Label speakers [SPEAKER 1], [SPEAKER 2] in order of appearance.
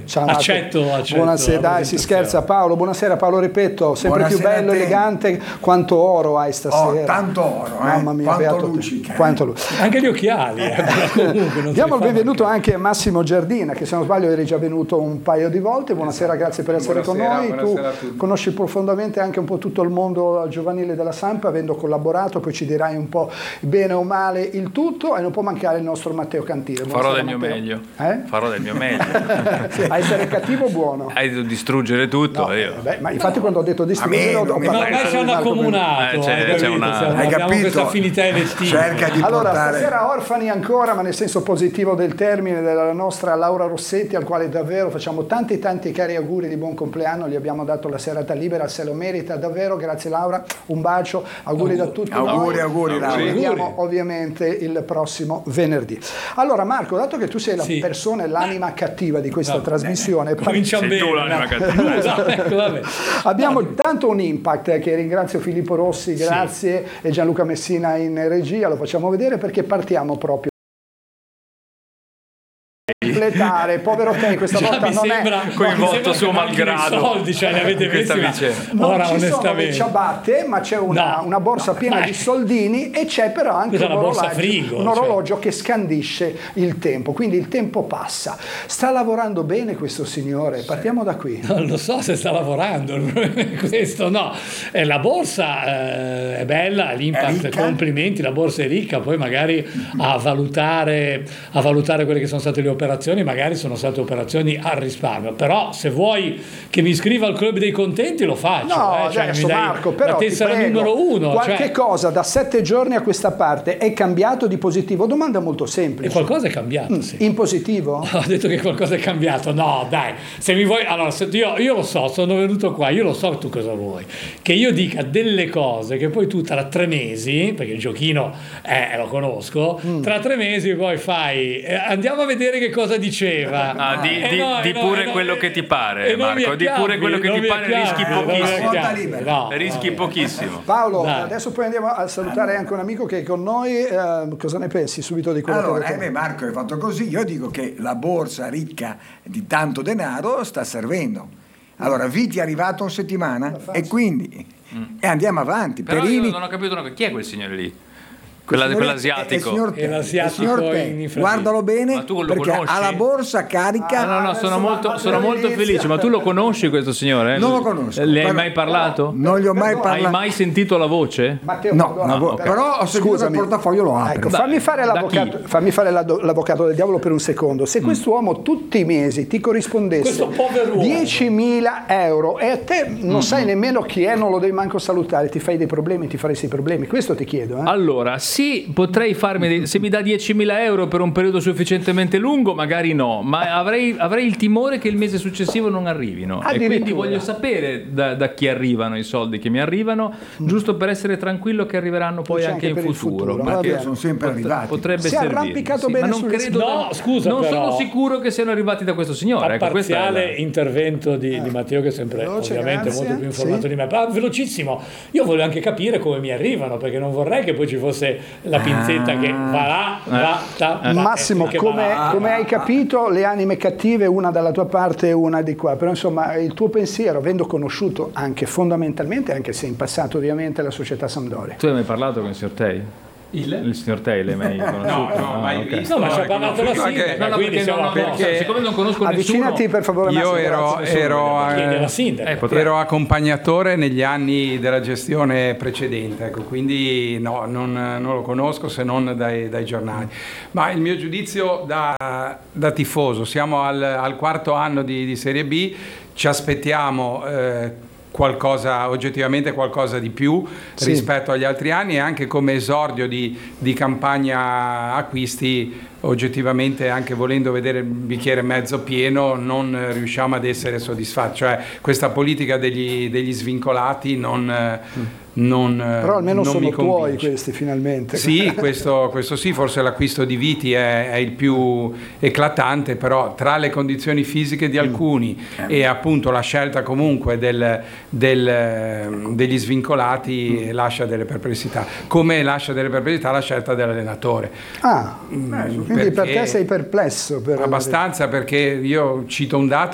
[SPEAKER 1] Ciao Marco.
[SPEAKER 2] Accetto.
[SPEAKER 1] Buonasera, dai, si scherza. Paolo, buonasera Paolo Repetto, sempre buonasera, più bello, elegante. Quanto oro hai stasera?
[SPEAKER 3] Tanto oro,
[SPEAKER 1] mamma mia,
[SPEAKER 3] quanto luccica.
[SPEAKER 2] Anche gli occhiali.
[SPEAKER 1] Diamo il benvenuto anche a Massimo Giardina, che se non sbaglio eri già venuto un paio di volte. Buonasera, grazie per essere con noi. Tu conosci profondamente anche un po' tutto il mondo giovanile della Samp, avendo collaborato, poi ci dirai un po' bene o male il tutto, e non può mancare il nostro Matteo Cantile.
[SPEAKER 4] Farò del mio meglio. Farò del mio meglio.
[SPEAKER 1] A essere cattivo o buono?
[SPEAKER 4] Hai detto distruggere tutto.
[SPEAKER 1] Ma infatti quando ho detto distruggere
[SPEAKER 2] ma ci hanno accomunato.
[SPEAKER 3] Hai capito?
[SPEAKER 2] Questa affinità elettiva.
[SPEAKER 3] Cerca di
[SPEAKER 1] allora,
[SPEAKER 3] portare...
[SPEAKER 1] stasera orfani ancora, ma nel senso positivo del termine, della nostra Laura Rossetti, al quale davvero facciamo tanti cari auguri di buon compleanno. Gli abbiamo dato la serata libera, se lo merita davvero. Grazie Laura, un bacio, auguri da tutti
[SPEAKER 3] auguri
[SPEAKER 1] Laura. Ci vediamo ovviamente il prossimo venerdì. Allora Marco, dato che tu sei la persona e l'anima cattiva di questa trasmissione,
[SPEAKER 2] cominciamo bene.
[SPEAKER 1] Abbiamo tanto un impact, che ringrazio Filippo Rossi, grazie, e Gianluca Messina in regia, lo facciamo vedere perché partiamo proprio. Povero te, questa volta non è
[SPEAKER 4] coinvolto suo malgrado.
[SPEAKER 2] Soldi, cioè ne avete messi,
[SPEAKER 1] non ci sono le ciabatte, ma c'è una borsa piena di soldini, e c'è però anche un orologio che scandisce il tempo, quindi il tempo passa. Sta lavorando bene questo signore? Partiamo da qui.
[SPEAKER 2] Non lo so se sta lavorando, questo no. La borsa è bella, l'impact, complimenti, la borsa è ricca, poi magari a valutare quelle che sono state le operazioni, magari sono state operazioni al risparmio, però se vuoi che mi iscriva al club dei contenti lo faccio.
[SPEAKER 1] Adesso Marco, però
[SPEAKER 2] la tessera numero 1,
[SPEAKER 1] qualche cosa da 7 giorni a questa parte è cambiato di positivo? Domanda molto semplice.
[SPEAKER 2] E qualcosa è cambiato, sì.
[SPEAKER 1] In positivo?
[SPEAKER 2] Ho detto che qualcosa è cambiato, no dai, se mi vuoi, allora io lo so, sono venuto qua, io lo so tu cosa vuoi, che io dica delle cose che poi tu tra 3 mesi, perché il giochino lo conosco, tra 3 mesi poi fai andiamo a vedere che cosa diceva.
[SPEAKER 4] Di pure quello che ti pare, Marco, di pure quello che ti pare, rischi pochissimo.
[SPEAKER 1] Paolo, adesso poi andiamo a salutare anche un amico che è con noi. Cosa ne pensi subito di quello che hai detto?
[SPEAKER 3] Marco, hai fatto così. Io dico che la borsa ricca di tanto denaro sta servendo. Allora, Viti è arrivato in settimana e quindi andiamo avanti.
[SPEAKER 4] Però io non ho capito chi è quel signore lì. Quell'asiatico.
[SPEAKER 3] È l'asiatico guardalo bene, perché ha la borsa carica.
[SPEAKER 4] Sono molto felice. Ma tu lo conosci questo signore?
[SPEAKER 3] Non lo conosco.
[SPEAKER 4] Le hai mai parlato?
[SPEAKER 3] Non gli ho mai parlato.
[SPEAKER 4] Hai mai sentito la voce?
[SPEAKER 1] Matteo,
[SPEAKER 3] okay. Però ho sentito il portafoglio, lo apro.
[SPEAKER 1] Ecco, fammi fare l'avvocato del diavolo per un secondo. Se quest'uomo tutti i mesi ti corrispondesse 10.000 euro e a te non sai nemmeno chi è, non lo devi manco salutare, ti fai dei problemi, ti faresti problemi. Questo ti chiedo.
[SPEAKER 4] Allora, sì, potrei farmi se mi dà 10.000 euro per un periodo sufficientemente lungo, magari no, ma avrei il timore che il mese successivo non arrivino, e quindi voglio sapere da chi arrivano i soldi che mi arrivano, giusto per essere tranquillo che arriveranno poi anche in futuro,
[SPEAKER 3] perché sono sempre arrivati.
[SPEAKER 1] si
[SPEAKER 4] Potrebbe
[SPEAKER 1] è arrampicato bene,
[SPEAKER 4] ma non credo. Non sono sicuro che siano arrivati da questo signore.
[SPEAKER 2] A parziale intervento di Matteo, che è sempre ovviamente molto più informato di me. Ma velocissimo, io voglio anche capire come mi arrivano, perché non vorrei che poi ci fosse la pinzetta che va là,
[SPEAKER 1] Massimo, come hai capito, le anime cattive, una dalla tua parte e una di qua, però insomma il tuo pensiero, avendo conosciuto anche fondamentalmente, anche se in passato ovviamente, la società Sampdoria.
[SPEAKER 4] Tu hai mai parlato con il signor Tei? Il signor Tei l'hai mai conosciuto?
[SPEAKER 2] No, mai visto. No, ma ci ha parlato la sindaca, quindi
[SPEAKER 4] perché siccome non conosco
[SPEAKER 1] avvicinati per favore.
[SPEAKER 5] Io ero accompagnatore negli anni della gestione precedente, ecco, quindi non lo conosco se non dai giornali. Ma il mio giudizio da tifoso, siamo al 4º anno di Serie B, ci aspettiamo oggettivamente qualcosa di più rispetto agli altri anni, e anche come esordio di campagna acquisti oggettivamente, anche volendo vedere il bicchiere mezzo pieno, non riusciamo ad essere soddisfatti, cioè questa politica degli svincolati però almeno
[SPEAKER 1] non sono tuoi
[SPEAKER 5] convince.
[SPEAKER 1] Questi finalmente.
[SPEAKER 5] Sì, questo sì, forse l'acquisto di Viti è il più eclatante, però tra le condizioni fisiche di alcuni e appunto la scelta comunque degli svincolati lascia delle perplessità, come lascia delle perplessità la scelta dell'allenatore.
[SPEAKER 1] Quindi per te sei perplesso?
[SPEAKER 5] Abbastanza, perché io cito un dato